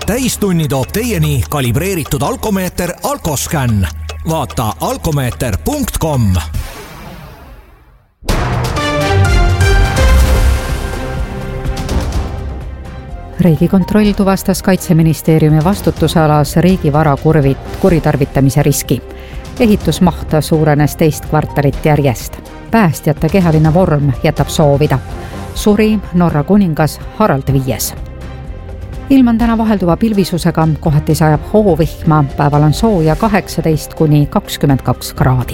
täistunni toob teieni kalibreeritud alkomeeter Alkoscan. Vaata alkomeeter.com. Riigikontroll tuvastas Kaitseministeeriumi vastutusalas riigivara kuritarvitamise riski. Ehitusmaht suurenes teist kvartalit järjest. Päästjate kehaline vorm jätab soovida. Suri Norra kuningas Harald V. Ilm on täna vahelduva pilvisusega, kohati sajab hoovihma, päeval on sooja 18–22 kraadi.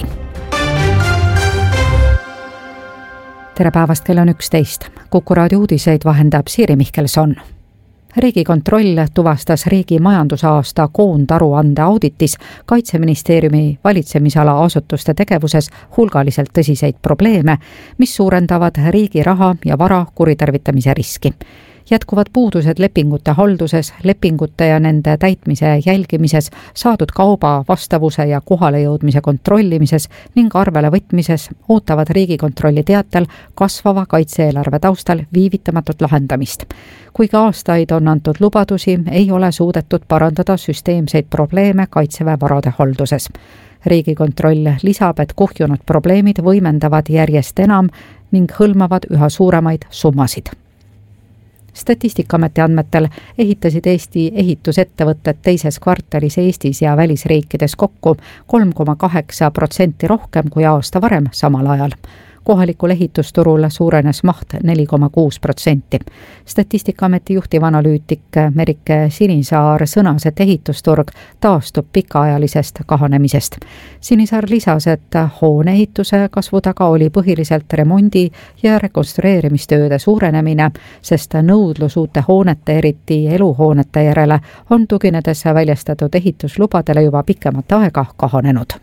Tere päevast, kell on 11. Kuku raadio uudiseid vahendab Siiri Mihkelson. Riigikontroll tuvastas riigi majandusaasta koondaruande auditis Kaitseministeeriumi valitsemisala asutuste tegevuses hulgaliselt tõsiseid probleeme, mis suurendavad riigi raha ja vara kuritarvitamise riski. Jätkuvad puudused lepingute halduses, lepingute ja nende täitmise jälgimises, saadud kauba vastavuse ja kohalejõudmise kontrollimises ning arvele võtmises ootavad Riigikontrolli teatel kasvava kaitse-eelarve taustal viivitamatut lahendamist. Kuigi aastaid on antud lubadusi, ei ole suudetud parandada süsteemseid probleeme Kaitseväe varade halduses. Riigikontroll lisab, et kuhjunud probleemid võimendavad järjest enam ning hõlmavad üha suuremaid summasid. Statistikaameti andmetel ehitasid Eesti ehitusettevõtted teises kvartalis Eestis ja välisriikides kokku 3,8% rohkem kui aasta varem samal ajal. Kohalikul ehitusturul suurenes maht 4,6%. Statistikaameti juhtivanalüütik Merike Sinisaar sõnas, et ehitusturg taastub pikaajalisest kahanemisest. Sinisaar lisas, et hoone ehituse kasvu taga oli põhiliselt remondi- ja rekonstrueerimistööde suurenemine, sest nõudlus uute hoonete, eriti eluhoonete järele, on tuginedes väljastatud ehituslubadele juba pikemat aega kahanenud.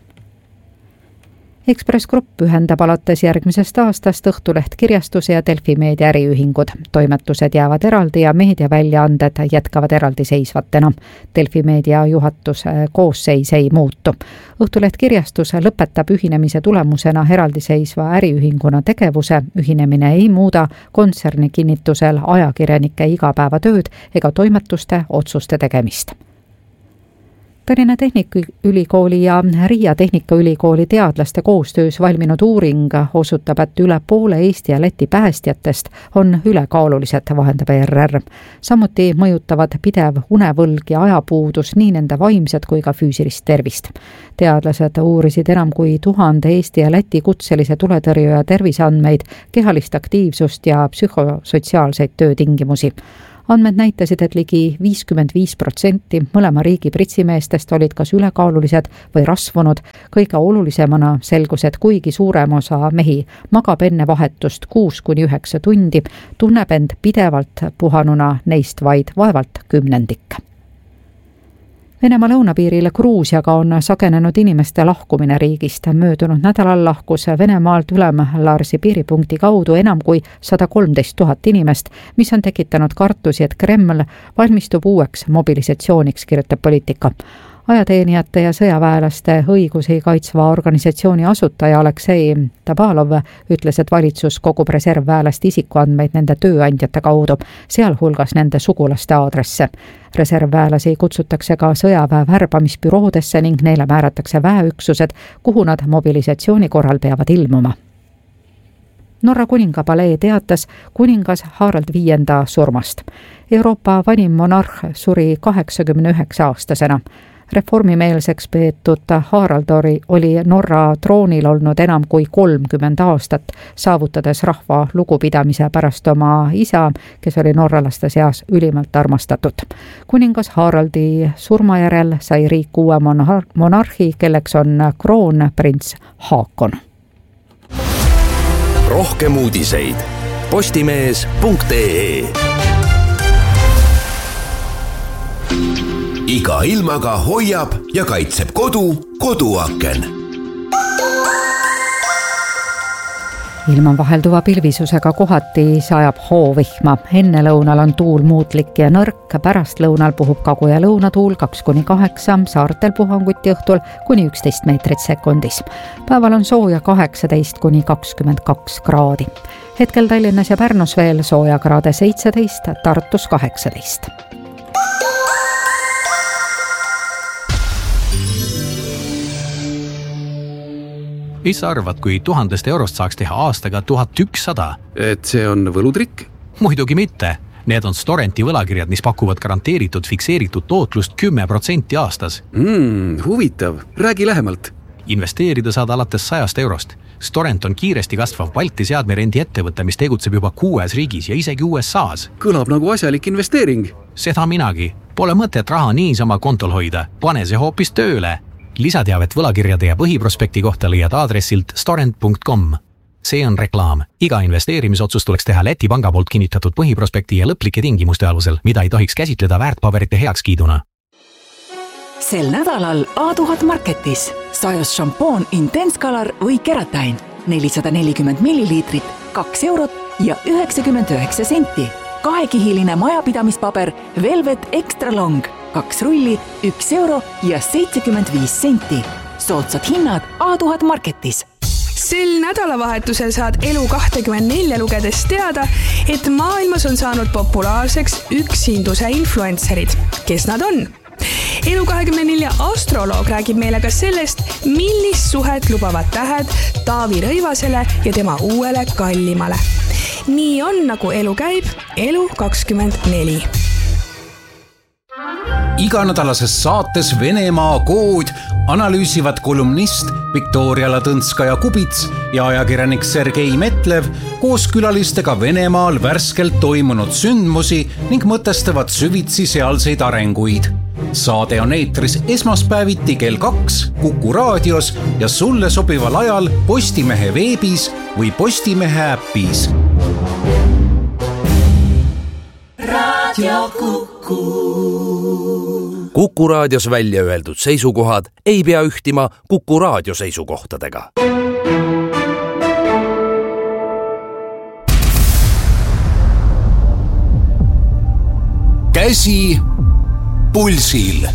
Ekspress Grupp ühendab alates järgmisest aastast Õhtuleht Kirjastuse ja Delfi Meedia äriühingud. Toimetused jäävad eraldi ja meediaväljaanded jätkavad eraldiseisvatena. Delfi Meedia juhatuse koosseis ei muutu. Õhtuleht Kirjastus lõpetab ühinemise tulemusena eraldiseisva äriühinguna tegevuse. Ühinemine ei muuda kontserni kinnitusel ajakirjanike igapäevatööd ega toimetuste otsuste tegemist. Tallinna Tehnikaülikooli ja Riia Tehnikaülikooli teadlaste koostöös valminud uuring osutab, et üle poole Eesti ja Läti päästjatest on ülekaalulised, vahendab ERR. Samuti mõjutavad pidev unevõlg ja ajapuudus nii nende vaimset kui ka füüsilist tervist. Teadlased uurisid enam kui 1000 Eesti ja Läti kutselise tuletõrjuja terviseandmeid, kehalist aktiivsust ja psühhosotsiaalseid töötingimusi. Andmed näitasid, et ligi 55% mõlema riigi pritsimeestest olid kas ülekaalulised või rasvunud. Kõige olulisemana selgus, et kuigi suurem osa mehi magab enne vahetust 6–9 tundi, tunneb end pidevalt puhanuna, neist vaid vaevalt 10%. Venemaa lõunapiiril Gruusiaga on sagenenud inimeste lahkumine riigist. Möödunud nädalal lahkus Venemaalt Ülem-Larsi piiripunkti kaudu enam kui 113 000 inimest, mis on tekitanud kartusi, et Kreml valmistub uueks mobilisatsiooniks, kirjutab Poliitika. Ajateenijate ja sõjaväelaste õigusi kaitsva organisatsiooni asutaja Aleksei Tabalov ütles, et valitsus kogub reservväelaste isikuandmeid nende tööandjate kaudu, sealhulgas nende sugulaste aadresse. Reservväelasi kutsutakse ka sõjaväe värbamisbüroodesse ning neile määratakse väeüksused, kuhu nad mobilisatsiooni korral peavad ilmuma. Norra kuningapalee teatas kuningas Harald V surmast. Euroopa vanim monarh suri 89-aastasena. Reformimeelseks peetud Harald oli Norra troonil olnud enam kui 30 aastat, saavutades rahva lugupidamise pärast oma isa, kes oli norralaste seas ülimalt armastatud. Kuningas Haraldi surma järel sai riik uue monarhi, kelleks on kroonprints Haakon. Rohkem uudiseid postimees.ee. Iga ilmaga hoiab ja kaitseb koduaken. Ilm on vahelduva pilvisusega, kohati sajab hoovihma. Ennelõunal on tuul muutlik ja nõrk, pärastlõunal puhub kagu- ja lõunatuul 2–8, saartel puhanguti õhtul kuni 11 meetrit sekundis. Päeval on sooja 18–22 kraadi. Hetkel Tallinnas ja Pärnus veel sooja kraade 17, Tartus 18. Mis sa arvad, kui 1000 eurost saaks teha aastaga 1100? Et see on võlutrikk? Muidugi mitte. Need on Storenti võlakirjad, mis pakuvad garanteeritud fikseeritud tootlust 10% aastas. Huvitav. Räägi lähemalt. Investeerida saad alates 100 eurost. Storent on kiiresti kasvav Balti seadmerendi ettevõte, mis tegutseb juba 6 riigis ja isegi USA's. Kõlab nagu asjalik investeering. Seda minagi. Pole mõtet raha niisama kontol hoida. Pane see hoopis tööle. Lisateavet võlakirjade ja põhiprospekti kohta leiad aadressilt storent.com. See on reklaam. Iga investeerimisotsus tuleks teha Läti panga poolt kinnitatud põhiprospekti ja lõplike tingimuste alusel, mida ei tohiks käsitleda väärtpaberite heakskiiduna. Sel nädalal A1000 Marketis sajus šampoon Intense Color või Keratin 440 milliliitrit, 2 eurot ja 99 senti. 2-kihiline majapidamispaber Velvet Extra Long, 2 rulli, 1 euro ja 75 senti. Soodsad hinnad A1000 Marketis. Sel nädalavahetusel saad Elu24 lugedes teada, et maailmas on saanud populaarseks ükshinduse influencerid. Kes nad on? Elu24 astroloog räägib meile ka sellest, millist suhet lubavad tähed Taavi Rõivasele ja tema uuele kallimale. Nii on, nagu elu käib, Elu24. Iganädalases saates Venemaa kood analüüsivad kolumnist Viktoria Ladõnskaja-Kubits ja ajakirjanik Sergei Metlev koos külalistega Venemaal värskelt toimunud sündmusi ning mõtestavad süvitsi sealseid arenguid. Saade on eetris esmaspäeviti kell 2 Kuku raadios ja sulle sobival ajal Postimehe veebis või Postimehe äppis. Radio Kuku. Kuku raadios välja öeldud seisukohad ei pea ühtima Kuku raadio seisukohtadega. Käsi pulsil.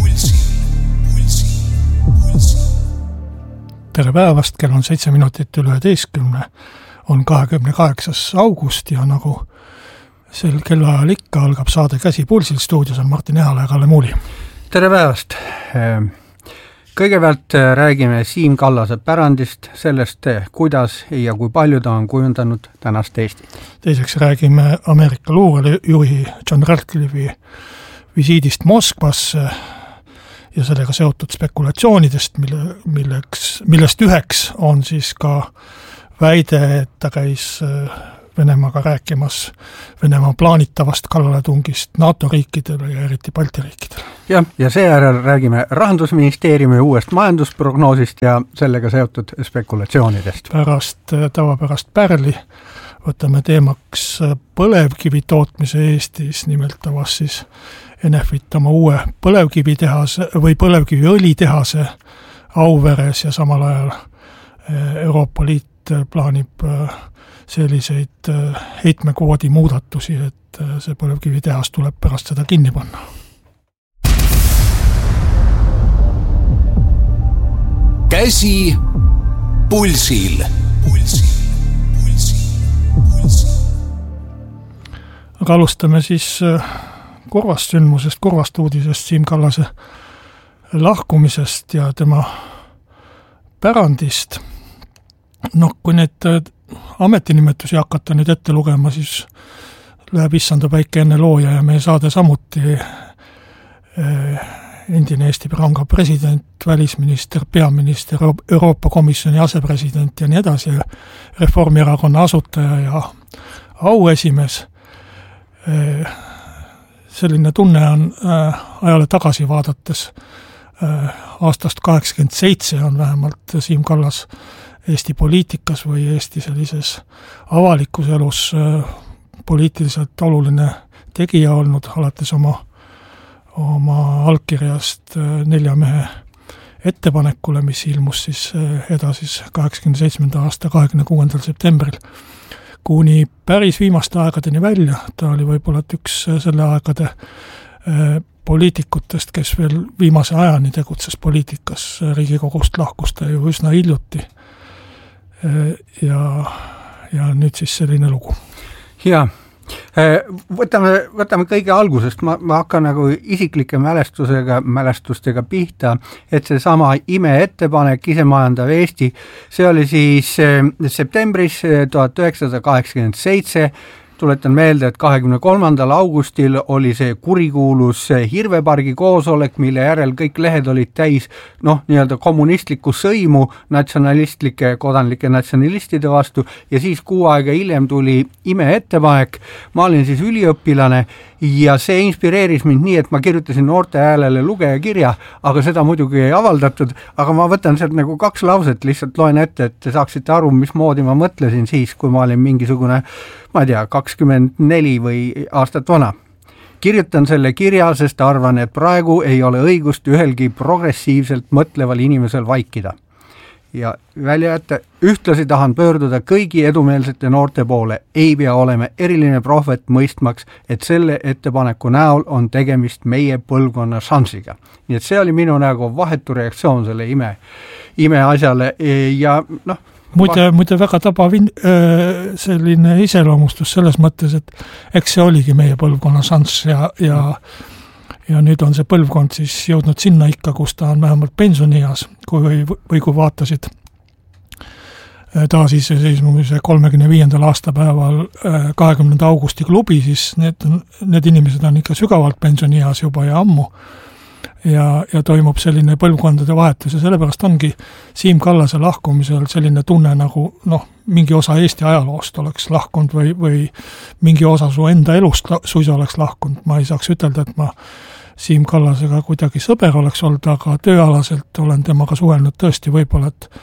Tere päevast, kell on 7 minutit üle 11, on 28. august ja nagu sel kellaajal ikka algab saade Käsi pulsil. Stuudios on Martin Ehala ja Kalle Muuli. Tere päevast! Kõigepealt räägime Siim Kallase pärandist, sellest, kuidas ja kui palju ta on kujundanud tänast Eestit. Teiseks räägime Ameerika luurejuhi John Ratcliffe'i visiidist Moskvasse ja sellega seotud spekulatsioonidest, millest üheks on siis ka väide, et ta käis Venemaaga rääkimas Venemaa plaanitavast kallaletungist NATO riikidele ja eriti Balti riikidele. Ja seejärel räägime Rahandusministeeriumi uuest majandusprognoosist ja sellega seotud spekulatsioonidest. Tavapärast pärli võtame teemaks põlevkivi tootmise Eestis, nimelt avas siis Enefit oma uue põlevkivitehase või põlevkiviõlitehase Auveres ja samal ajal Euroopa Liit plaanib selliseid heitmekvoodi muudatusi, et see põlevkivitehas tuleb pärast seda kinni panna. Käsi pulsil. Aga alustame siis kurvast sündmusest, kurvast uudisest Siim Kallase lahkumisest ja tema pärandist. Kui need ametinimetusi hakata nüüd ette lugema, siis läheb issanda päike enne looja ja meie saade samuti endine Eesti Panga president, välisminister, peaminister, Euroopa Komisjoni asepresident ja nii edasi, Reformierakonna asutaja ja auesimees. Selline tunne on ajale tagasi vaadates. Aastast 87 on vähemalt Siim Kallas Eesti poliitikas või Eesti sellises avalikus elus poliitiliselt oluline tegija olnud, alates oma allkirjast 4 mehe ettepanekule, mis ilmus siis edasis 87. aasta 26. septembril. Kuni päris viimaste aegadeni välja, ta oli võib-olla üks selle aegade poliitikutest, kes veel viimase ajani tegutses poliitikas, Riigikogust lahkus ta ju üsna hiljuti. Ja nüüd siis selline lugu. Ja Võtame kõige algusest, ma hakkan nagu isiklike mälestustega pihta, et see sama imeettepanek Isemajandav Eesti, see oli siis septembris 1987, tuletan meelde, et 23. augustil oli see kurikuulus Hirvepargi koosolek, mille järel kõik lehed olid täis nii-öelda kommunistlikku sõimu natsionalistlike kodanlike natsionalistide vastu ja siis 6 aega hiljem tuli imeettepanek. Ma olin siis üliõpilane ja see inspireeris mind nii, et ma kirjutasin noorte häälele lugejakirja, aga seda muidugi ei avaldatud, aga ma võtan sealt nagu 2 lauset, lihtsalt loen ette, et te saaksite aru, mismoodi ma mõtlesin siis, kui ma olin mingisugune, ma ei tea, 24 või aastat vana. Kirjutan selle kirja, sest arvan, et praegu ei ole õigust ühelgi progressiivselt mõtleval inimesel vaikida. Ja välja jätta, ühtlasi tahan pöörduda kõigi edumeelsete noorte poole, ei pea olema eriline prohvet mõistmaks, et selle ettepaneku näol on tegemist meie põlvkonna šansiga. Nii et see oli minu nagu vahetu reaktsioon selle ime asjale ja Muide väga tabav selline iseloomustus selles mõttes, et eks see oligi meie põlvkonna šanss ja nüüd on see põlvkond siis jõudnud sinna ikka, kus ta on vähemalt pensionieas, kui vaatasid taasiseseisvumise 35. aastapäeval 20. augusti klubi, siis need inimesed on ikka sügavalt pensionieas juba ja ammu. Ja toimub selline põlvkondade vahetus ja sellepärast ongi Siim Kallase lahkumisel selline tunne nagu mingi osa Eesti ajaloost oleks lahkunud või mingi osa su enda elust suisa oleks lahkunud. Ma ei saaks ütelda, et ma Siim Kallasega kuidagi sõber oleks olnud, aga tööalaselt olen temaga suhelnud tõesti võib-olla, et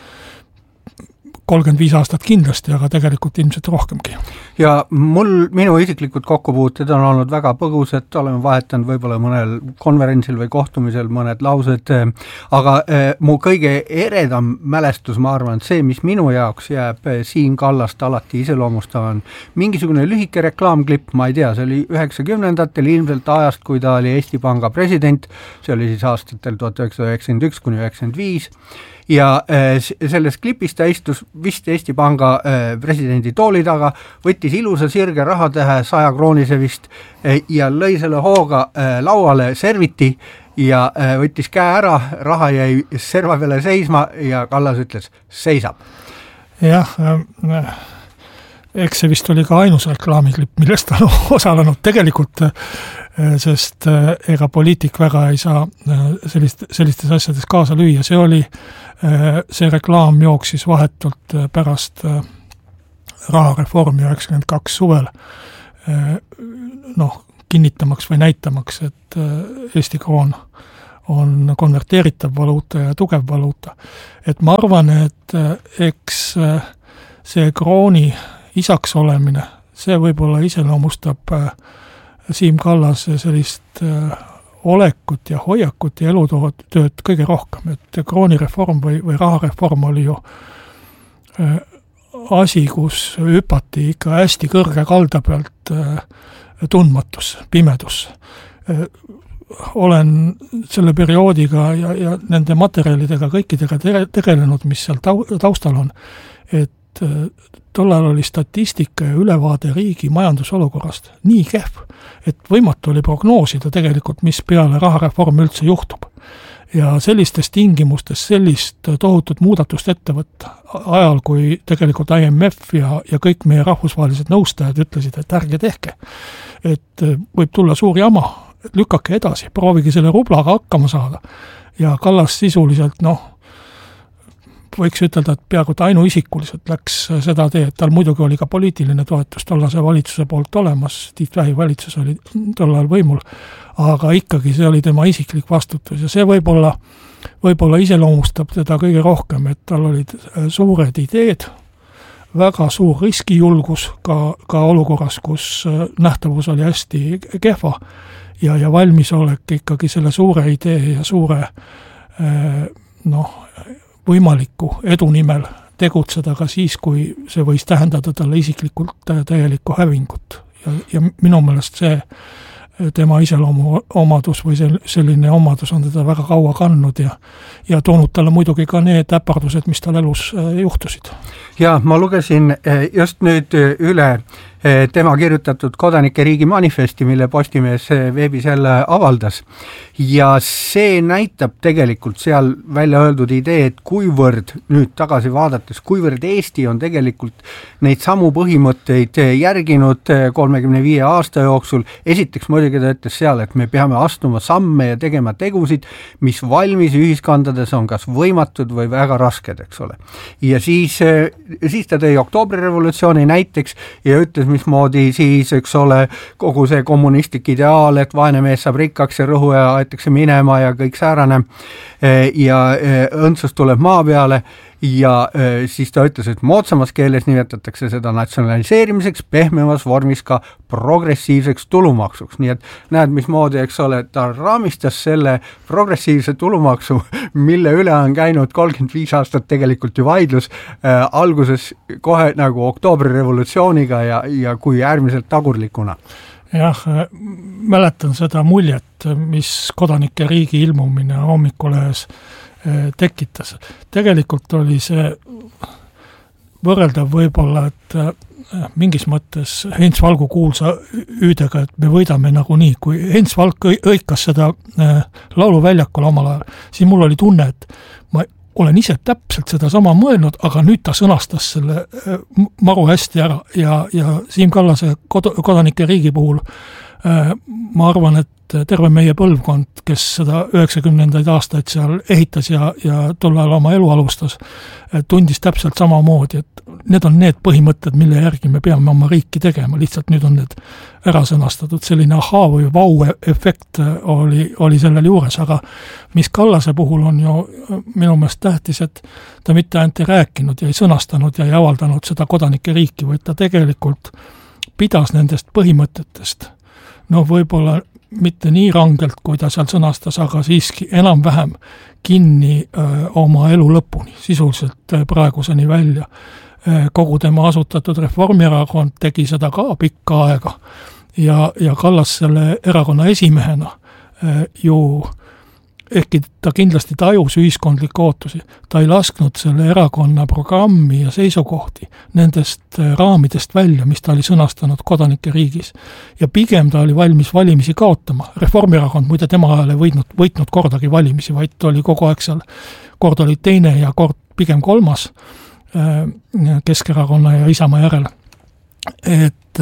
35 aastat kindlasti, aga tegelikult ilmselt rohkemgi. Ja minu isiklikud kokkupuuted on olnud väga põgusad, oleme vahetanud võib-olla mõnel konverentsil või kohtumisel mõned laused, aga mu kõige eredam mälestus, ma arvan, see, mis minu jaoks jääb Siim Kallast alati iseloomustav on mingisugune lühike reklaamklipp, ma ei tea, see oli 90-ndatel ilmselt ajast, kui ta oli Eesti Panga president, see oli siis aastatel 1991–1995, ja selles klipis ta istus vist Eesti Panga presidendi tooli taga, võttis ilusa sirge rahatähe 100-kroonise vist ja lõi selle hooga lauale serviti ja võttis käe ära, raha jäi serva peale seisma ja Kallas ütles, seisab. Jah, eks see vist oli ka ainus reklaamiklipp, millest ta on osalenud tegelikult, sest ega poliitik väga ei saa sellistes asjades kaasa lüüa. See reklaam jooksis vahetult pärast rahareformi 92 suvel kinnitamaks või näitamaks, et Eesti kroon on konverteeritav valuuta ja tugev valuuta. Et ma arvan, et eks see krooni isaks olemine, see võib-olla iseloomustab Siim Kallase sellist olekut ja hoiakut ja elutööd kõige rohkem, et kroonireform või rahareform oli ju asi, kus hüpati ikka hästi kõrge kalda pealt tundmatus, pimedus. Olen selle perioodiga ja nende materjalidega kõikidega tegelenud, mis seal taustal on, et tollal oli statistika ja ülevaade riigi majandusolukorrast nii kehv, et võimatu oli prognoosida tegelikult, mis peale rahareform üldse juhtub. Ja sellistes tingimustes sellist tohutut muudatust ette võtta ajal, kui tegelikult IMF ja kõik meie rahvusvahelised nõustajad ütlesid, et ärge tehke, et võib tulla suur jama, lükake edasi, proovige selle rublaga hakkama saada. Ja Kallas sisuliselt, võiks ütelda, et peaaegu ainuisikuliselt läks seda tee, et tal muidugi oli ka poliitiline toetus tollase valitsuse poolt olemas, Tiit Vähi valitsus oli tollal võimul, aga ikkagi see oli tema isiklik vastutus ja see võib-olla iseloomustab teda kõige rohkem, et tal olid suured ideed, väga suur riskijulgus ka olukorras, kus nähtavus oli hästi kehva ja valmisolek ikkagi selle suure idee ja suure võimaliku edu nimel tegutseda ka siis, kui see võis tähendada talle isiklikult täielikku hävingut. Ja minu meelest see tema iseloomu omadus või selline omadus on teda väga kaua kandnud ja toonud talle muidugi ka need äpardused, mis tal elus juhtusid. Ja ma lugesin just nüüd üle tema kirjutatud kodanike riigi manifesti, mille Postimees veebis jälle avaldas. Ja see näitab tegelikult seal välja öeldud idee, et kuivõrd nüüd tagasi vaadates, kuivõrd Eesti on tegelikult neid samu põhimõtteid järginud 35 aasta jooksul. Esiteks muidugi ta ütles seal, et me peame astuma samme ja tegema tegusid, mis valmis ühiskondades on kas võimatud või väga rasked, eks ole. Ja siis ta tõi oktoobrirevolutsiooni näiteks ja ütles, mismoodi siis, eks ole, kogu see kommunistlik ideaal, et vaene mees saab rikkaks ja rõhu ja aetakse minema ja kõik säärane ja õndsus tuleb maa peale ja siis ta ütles, et moodsamas keeles nimetatakse seda natsionaliseerimiseks, pehmemas vormis ka progressiivseks tulumaksuks. Nii et näed, mismoodi, eks ole, ta raamistas selle progressiivse tulumaksu, mille üle on käinud 35 aastat tegelikult ju vaidlus, alguses kohe nagu oktoobrirevolutsiooniga ja kui äärmiselt tagurlikuna. Jah, mäletan seda muljet, mis kodanike riigi ilmumine hommikulehes tekitas. Tegelikult oli see võrreldav võib-olla, et mingis mõttes Heinz Valgu kuulsa hüüdega, et me võidame nagunii. Kui Heinz Valk õikas seda lauluväljakul omal ajal, siis mul oli tunne, et ma olen ise täpselt seda sama mõelnud, aga nüüd ta sõnastas selle maru hästi ära ja Siim Kallase kodanike riigi puhul ma arvan, et terve meie põlvkond, kes seda 90. aastaid seal ehitas ja tol ajal oma elu alustas, tundis täpselt samamoodi, et need on need põhimõtted, mille järgi me peame oma riiki tegema, lihtsalt nüüd on need ära sõnastatud, selline ahaa või vau efekt oli sellel juures, aga mis Kallase puhul on ju minu meelest tähtis, et ta mitte ainult ei rääkinud ja ei sõnastanud ja ei avaldanud seda kodanike riiki, vaid ta tegelikult pidas nendest põhimõtetest, võib-olla mitte nii rangelt, kui ta seal sõnastas, aga siiski enam-vähem kinni oma elu lõpuni, sisuliselt praeguseni välja. Kogu tema asutatud Reformierakond tegi seda ka pikka aega ja Kallas selle erakonna esimehena ju ehkki ta kindlasti tajus ühiskondlikke ootusi, ta ei lasknud selle erakonna programmi ja seisukohti nendest raamidest välja, mis ta oli sõnastanud kodanike riigis. Ja pigem ta oli valmis valimisi kaotama. Reformierakond muide tema ajal ei võitnud kordagi valimisi, vaid oli kogu aeg seal, kord oli teine ja kord pigem kolmas Keskerakonna ja Isamaa järel. Et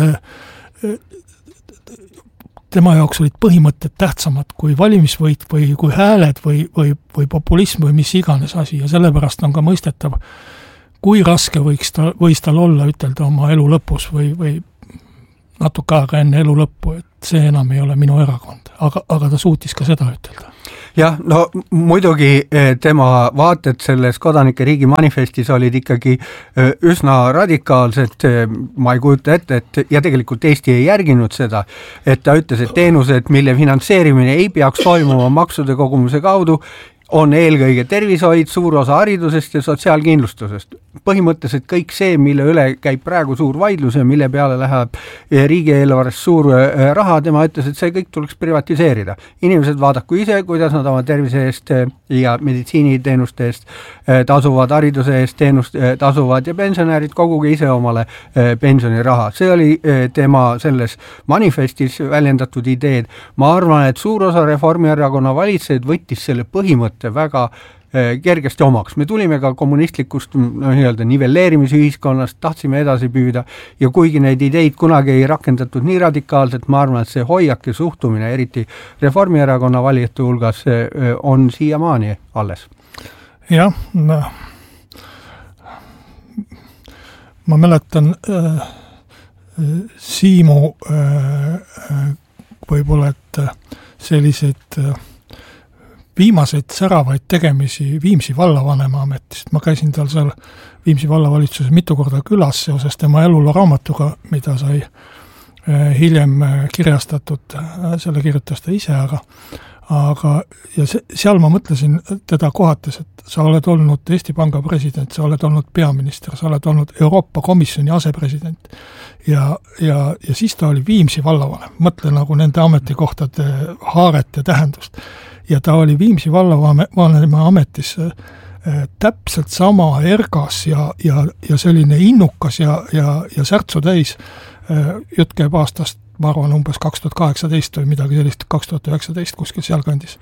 tema jaoks olid põhimõtted tähtsamad kui valimisvõit või kui hääled või populism või mis iganes asi ja sellepärast on ka mõistetav, kui raske võis tal olla ütelda oma elu lõpus või natuke aega enne elu lõppu, et see enam ei ole minu erakond, aga ta suutis ka seda ütelda. Jah, no muidugi tema vaated selles kodanike riigi manifestis olid ikkagi üsna radikaalsed, ma ei kujuta ette, ja tegelikult Eesti ei järginud seda, et ta ütles, et teenused, mille finantseerimine ei peaks toimuma maksude kogumise kaudu, on eelkõige tervishoid, suur osa haridusest ja sotsiaalkindlustusest. Põhimõtteliselt kõik see, mille üle käib praegu suur vaidlus ja mille peale läheb riigieelarvest suur raha, tema ütles, et see kõik tuleks privatiseerida. Inimesed vaadaku ise, kuidas nad oma tervise eest ja meditsiiniteenuste eest tasuvad, hariduse eest tasuvad ja pensionärid koguge ise omale pensioniraha. See oli tema selles manifestis väljendatud ideed. Ma arvan, et suur osa Reformierakonna valitseid võttis selle põhimõtte väga kergesti omaks. Me tulime ka kommunistlikust nivelleerimisühiskonnast, tahtsime edasi püüda ja kuigi neid ideid kunagi ei rakendatud nii radikaalselt, ma arvan, et see hoiak ja suhtumine, eriti Reformierakonna valijate hulgas, on siiamaani alles. Jah, ma mäletan Siimu võib-olla, et selliseid viimaseid säravaid tegemisi Viimsi vallavanema ametist. Ma käisin tal seal Viimsi vallavalitsuses mitu korda külas seoses tema eluloo raamatuga, mida sai hiljem kirjastatud, selle kirjutas ta ise, aga seal ma mõtlesin teda kohates, et sa oled olnud Eesti Panga president, sa oled olnud peaminister, sa oled olnud Euroopa Komisjoni asepresident ja siis ta oli Viimsi vallavanem. Mõtle nagu nende ametikohtade haaret ja tähendust. Ja ta oli Viimsi vallavanema ametis täpselt sama ergas ja selline innukas ja särtsu täis jutt käib aastast, ma arvan, umbes 2018 või midagi sellist, 2019 kuskil sealkandis.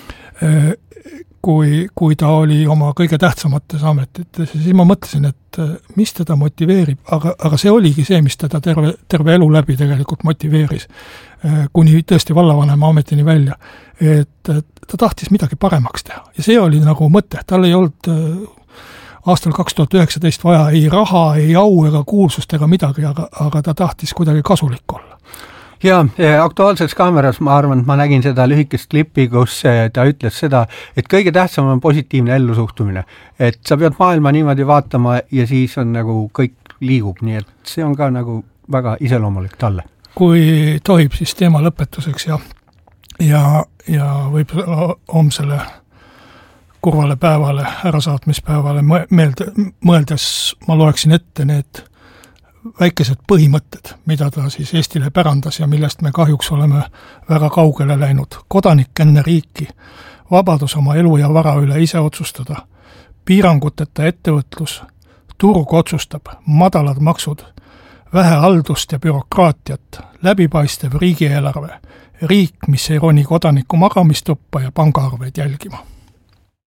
Kui ta oli oma kõige tähtsamates ametites, siis ma mõtlesin, et mis teda motiveerib, aga see oligi see, mis teda terve elu läbi tegelikult motiveeris, kuni tõesti vallavanema ametini välja, et ta tahtis midagi paremaks teha. Ja see oli nagu mõte, tal ei olnud aastal 2019 vaja ei raha, ei au ega kuulsust ega midagi, aga ta tahtis kuidagi kasulik olla. Ja Aktuaalses Kaameras ma arvan, et ma nägin seda lühikest klippi, kus ta ütles seda, et kõige tähtsam on positiivne ellusuhtumine. Et sa pead maailma niimoodi vaatama ja siis on nagu kõik liigub, nii et see on ka nagu väga iseloomulik talle. Kui tohib, siis teema lõpetuseks ja võib-olla homsele kurvale päevale, ärasaatmispäevale mõeldes ma loeksin ette need väikesed põhimõtted, mida ta siis Eestile pärandas ja millest me kahjuks oleme väga kaugele läinud. Kodanik enne riiki, vabadus oma elu ja vara üle ise otsustada, piiranguteta ettevõtlus, turg otsustab, madalad maksud, vähe haldust ja bürokraatiat, läbipaistev riigieelarve, riik, mis ei roni kodaniku magamistuppa ja pangaarveid jälgima.